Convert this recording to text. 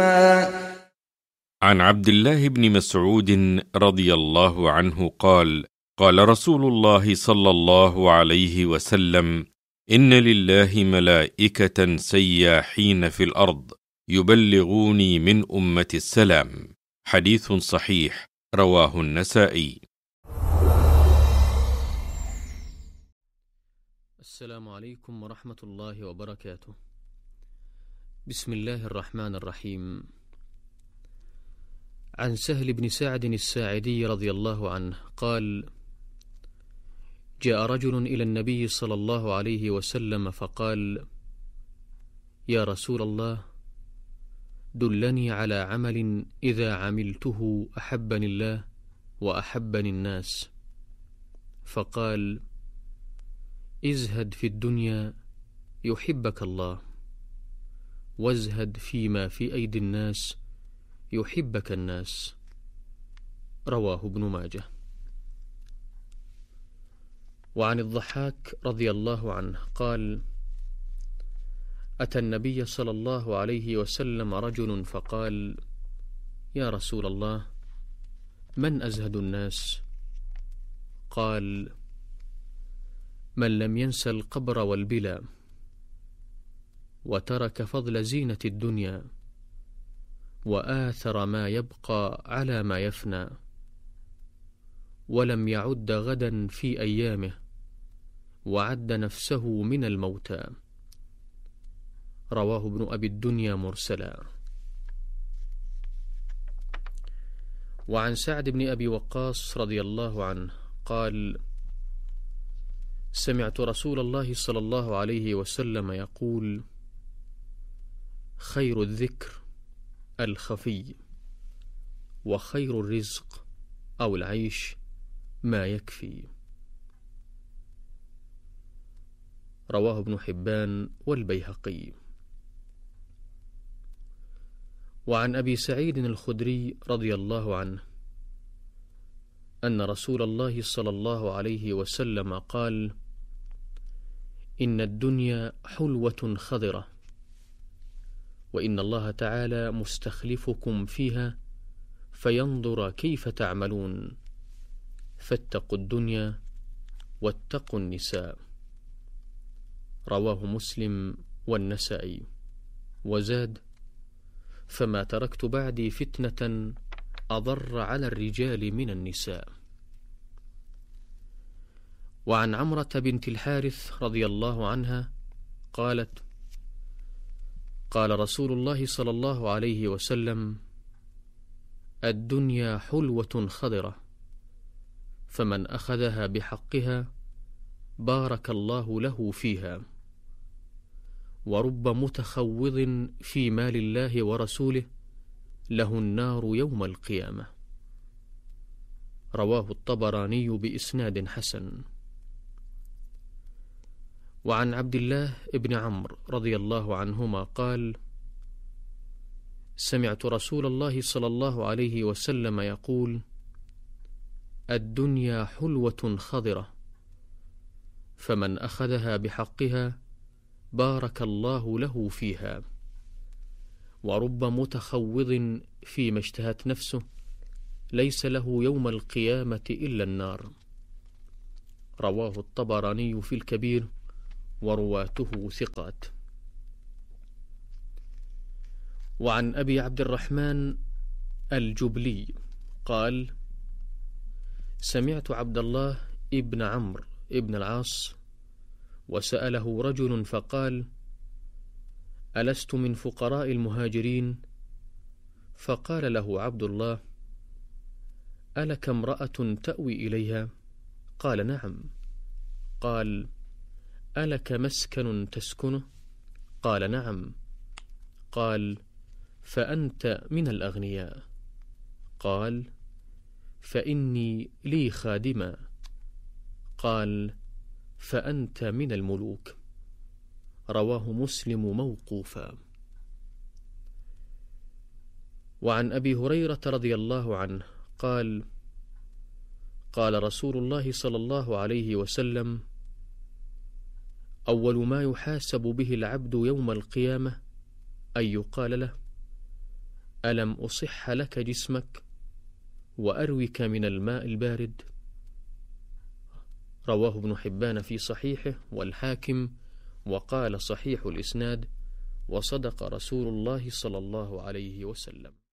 عن عبد الله بن مسعود رضي الله عنه قال: قال رسول الله صلى الله عليه وسلم: إن لله ملائكة سياحين في الأرض يبلغوني من أمة السلام. حديث صحيح، رواه النسائي. السلام عليكم ورحمة الله وبركاته. بسم الله الرحمن الرحيم. عن سهل بن سعد الساعدي رضي الله عنه قال: جاء رجل إلى النبي صلى الله عليه وسلم فقال: يا رسول الله، دلني على عمل إذا عملته أحبني الله وأحبني الناس. فقال: ازهد في الدنيا يحبك الله، وازهد فيما في أيدي الناس يحبك الناس. رواه ابن ماجه. وعن الضحاك رضي الله عنه قال: أتى النبي صلى الله عليه وسلم رجل فقال: يا رسول الله، من أزهد الناس؟ قال: من لم ينس القبر والبلى، وترك فضل زينة الدنيا، وآثر ما يبقى على ما يفنى، ولم يعد غدا في أيامه، وعد نفسه من الموتى. رواه ابن أبي الدنيا مرسلا. وعن سعد بن أبي وقاص رضي الله عنه قال: سمعت رسول الله صلى الله عليه وسلم يقول: خير الذكر الخفي، وخير الرزق أو العيش ما يكفي. رواه ابن حبان والبيهقي. وعن أبي سعيد الخدري رضي الله عنه أن رسول الله صلى الله عليه وسلم قال: إن الدنيا حلوة خضرة، وإن الله تعالى مستخلفكم فيها فينظر كيف تعملون، فاتقوا الدنيا واتقوا النساء. رواه مسلم والنسائي. وزاد: فما تركت بعدي فتنة أضر على الرجال من النساء. وعن عمرة بنت الحارث رضي الله عنها قالت: قال رسول الله صلى الله عليه وسلم: الدنيا حلوة خضرة، فمن أخذها بحقها بارك الله له فيها، ورب متخوض في مال الله ورسوله له النار يوم القيامة. رواه الطبراني بإسناد حسن. وعن عبد الله بن عمرو رضي الله عنهما قال: سمعت رسول الله صلى الله عليه وسلم يقول: الدنيا حلوة خضرة، فمن أخذها بحقها بارك الله له فيها، ورب متخوض فيما اشتهت نفسه ليس له يوم القيامة إلا النار. رواه الطبراني في الكبير، ورواته ثقات. وعن أبي عبد الرحمن الجبلي قال: سمعت عبد الله ابن عمرو ابن العاص وسأله رجل فقال: ألست من فقراء المهاجرين؟ فقال له عبد الله: ألك امرأة تأوي إليها؟ قال: نعم. قال: ألك مسكن تسكنه؟ قال: نعم. قال: فأنت من الأغنياء. قال: فإني لي خادما. قال: فأنت من الملوك. رواه مسلم موقوفا. وعن أبي هريرة رضي الله عنه قال: قال رسول الله صلى الله عليه وسلم: أول ما يحاسب به العبد يوم القيامة أن يقال له: ألم أصح لك جسمك وأروك من الماء البارد؟ رواه ابن حبان في صحيحه والحاكم وقال صحيح الإسناد، وصدق رسول الله صلى الله عليه وسلم.